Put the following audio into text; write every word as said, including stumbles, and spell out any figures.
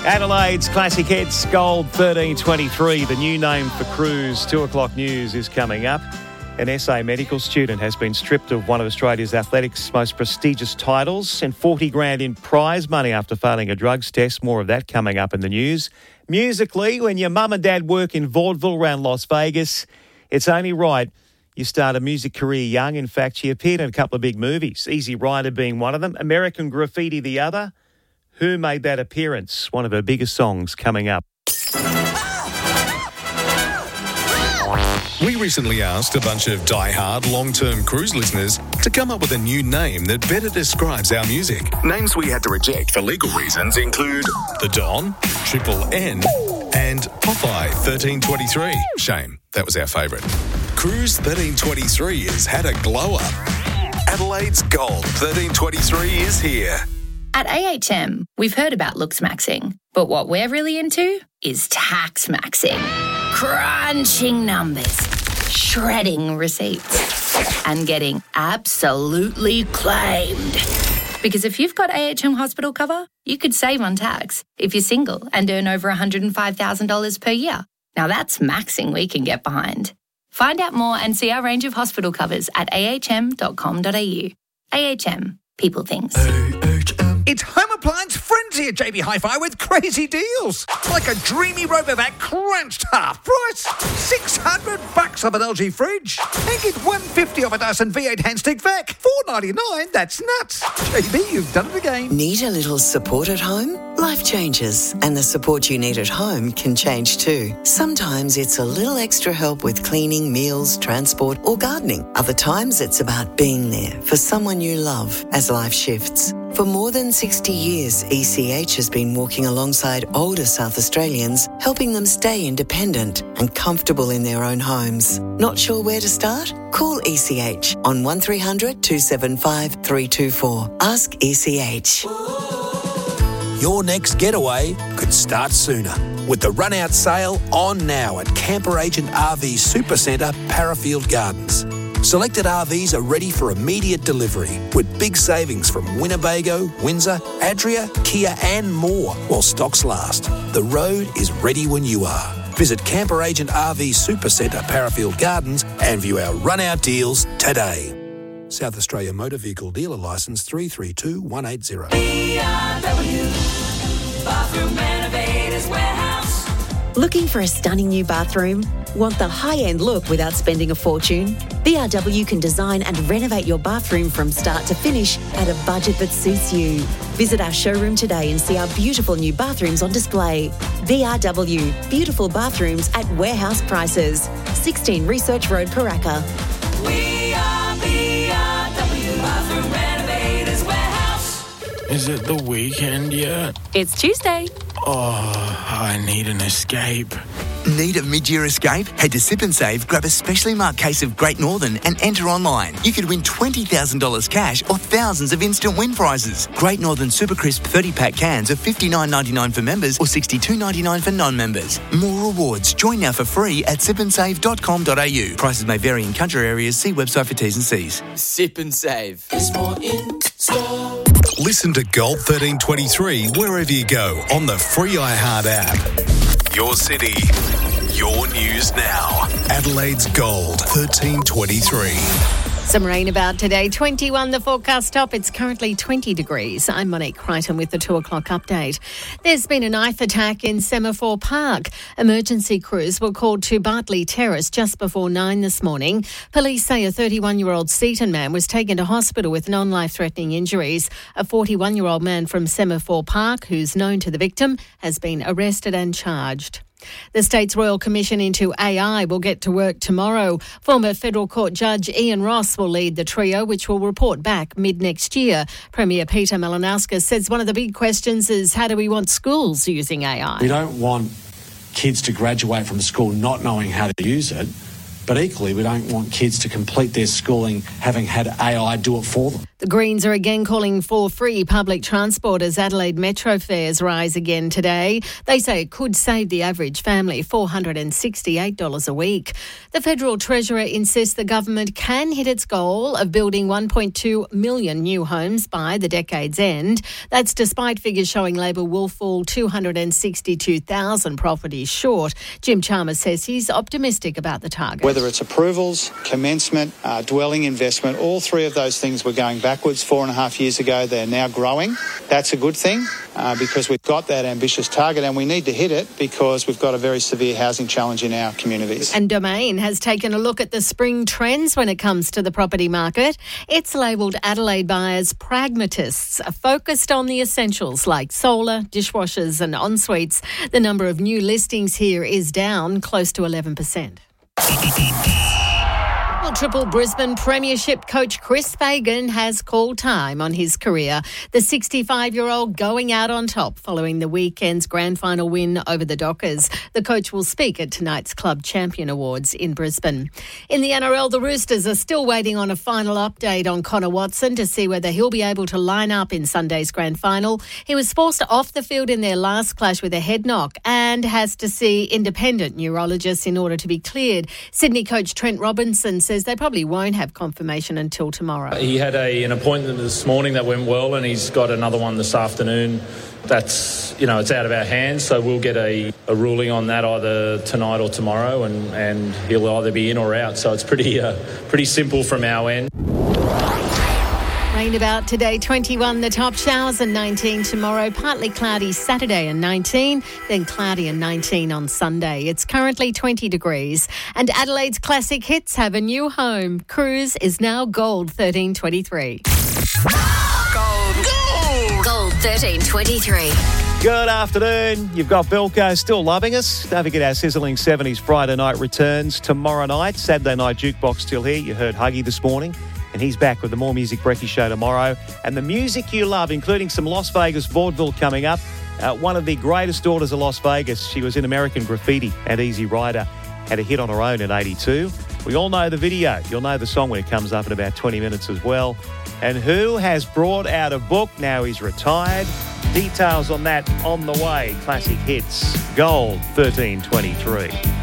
Adelaide's Classic Hits Gold thirteen twenty-three, the new name for Cruise. Two o'clock news is coming up. An S A medical student has been stripped of one of Australia's athletics' most prestigious titles and forty grand in prize money after failing a drugs test. More of that coming up in the news. Musically, when your mum and dad work in vaudeville around Las Vegas, it's only right you start a music career young. In fact, she appeared in a couple of big movies, Easy Rider being one of them, American Graffiti the other. Who made that appearance? One of her biggest songs coming up. We recently asked a bunch of die-hard long-term Cruise listeners to come up with a new name that better describes our music. Names we had to reject for legal reasons include The Don, Triple N, and Popeye thirteen twenty-three. Shame, that was our favourite. Cruise thirteen twenty-three has had a glow-up. Adelaide's Gold thirteen twenty-three is here. At A H M, we've heard about looks maxing, but what we're really into is tax maxing. Crunching numbers, shredding receipts, and getting absolutely claimed. Because if you've got A H M hospital cover, you could save on tax if you're single and earn over one hundred five thousand dollars per year. Now that's maxing we can get behind. Find out more and see our range of hospital covers at a h m dot com dot a u. A H M. People things. A H M. It's Home Appliance Frenzy at J B Hi-Fi with crazy deals. Like a dreamy RoboVac crunched half price. six hundred bucks off an L G fridge. And get one hundred fifty off a Dyson V eight handstick vac. four ninety-nine, that's nuts. J B, you've done it again. Need a little support at home? Life changes, and the support you need at home can change too. Sometimes it's a little extra help with cleaning, meals, transport, or gardening. Other times it's about being there for someone you love as life shifts. For more than sixty years, E C H has been walking alongside older South Australians, helping them stay independent and comfortable in their own homes. Not sure where to start? Call E C H on one three hundred two seven five three two four. Ask E C H. Your next getaway could start sooner with the run-out sale on now at Camper Agent R V Supercentre, Parafield Gardens. Selected R Vs are ready for immediate delivery with big savings from Winnebago, Windsor, Adria, Kia and more while stocks last. The road is ready when you are. Visit Camper Agent R V Supercentre, Parafield Gardens and view our run-out deals today. South Australia Motor Vehicle Dealer Licence three three two one eight zero. B R W Bathroom Renovators Warehouse. Looking for a stunning new bathroom? Want the high-end look without spending a fortune? B R W can design and renovate your bathroom from start to finish at a budget that suits you. Visit our showroom today and see our beautiful new bathrooms on display. B R W, beautiful bathrooms at warehouse prices. sixteen Research Road, Paraka. We are B R W Bathroom Renovators Warehouse. Is it the weekend yet? It's Tuesday. Oh, I need an escape. Need a mid-year escape? Head to Sip and Save, grab a specially marked case of Great Northern and enter online. You could win twenty thousand dollars cash or thousands of instant win prizes. Great Northern Super Crisp thirty-pack cans are fifty-nine ninety-nine for members or sixty-two ninety-nine for non-members. More rewards. Join now for free at sip and save dot com dot a u. Prices may vary in country areas. See website for T's and C's. Sip and Save. There's more in store. Listen to Gold thirteen twenty-three wherever you go on the free iHeart app. Your city, your news now. Adelaide's Gold thirteen twenty-three. Some rain about today. twenty-one the forecast top. It's currently twenty degrees. I'm Monique Crichton with the two o'clock update. There's been a knife attack in Semaphore Park. Emergency crews were called to Bartley Terrace just before nine this morning. Police say a thirty-one-year-old Seaton man was taken to hospital with non-life-threatening injuries. A forty-one-year-old man from Semaphore Park, who's known to the victim, has been arrested and charged. The state's Royal Commission into A I will get to work tomorrow. Former Federal Court Judge Ian Ross will lead the trio, which will report back mid-next year. Premier Peter Malinauskas says one of the big questions is how do we want schools using A I? We don't want kids to graduate from school not knowing how to use it. But equally, we don't want kids to complete their schooling having had A I do it for them. The Greens are again calling for free public transport as Adelaide Metro fares rise again today. They say it could save the average family four hundred sixty-eight dollars a week. The Federal Treasurer insists the government can hit its goal of building one point two million new homes by the decade's end. That's despite figures showing Labor will fall two hundred sixty-two thousand properties short. Jim Chalmers says he's optimistic about the target. Whether it's approvals, commencement, uh, dwelling investment, all three of those things were going backwards four and a half years ago. They're now growing. That's a good thing uh, because we've got that ambitious target and we need to hit it because we've got a very severe housing challenge in our communities. And Domain has taken a look at the spring trends when it comes to the property market. It's labelled Adelaide buyers pragmatists, focused on the essentials like solar, dishwashers and en-suites. The number of new listings here is down close to eleven percent. Well, Triple Brisbane Premiership coach Chris Fagan has called time on his career. The sixty-five-year-old going out on top following the weekend's grand final win over the Dockers. The coach will speak at tonight's Club Champion Awards in Brisbane. In the N R L, the Roosters are still waiting on a final update on Connor Watson to see whether he'll be able to line up in Sunday's grand final. He was forced off the field in their last clash with a head knock and has to see independent neurologists in order to be cleared. Sydney coach Trent Robinson says they probably won't have confirmation until tomorrow. He had a, an appointment this morning that went well, and he's got another one this afternoon. That's, you know, it's out of our hands, so we'll get a, a ruling on that either tonight or tomorrow, and, and he'll either be in or out. So it's pretty uh, pretty simple from our end. Rain about today, twenty-one the top, showers and nineteen tomorrow, partly cloudy Saturday and nineteen, then cloudy and nineteen on Sunday. It's currently twenty degrees and Adelaide's classic hits have a new home. Cruise is now Gold thirteen twenty-three. Gold. Gold. Gold thirteen twenty-three. Good afternoon. You've got Bilko still loving us. Don't forget our sizzling seventies Friday night returns tomorrow night. Saturday night jukebox still here. You heard Huggy this morning. And he's back with the More Music Brekkie Show tomorrow. And the music you love, including some Las Vegas vaudeville coming up. Uh, one of the greatest daughters of Las Vegas. She was in American Graffiti and Easy Rider. Had a hit on her own in eighty-two. We all know the video. You'll know the song when it comes up in about twenty minutes as well. And who has brought out a book? Now he's retired. Details on that on the way. Classic hits. Gold thirteen twenty-three.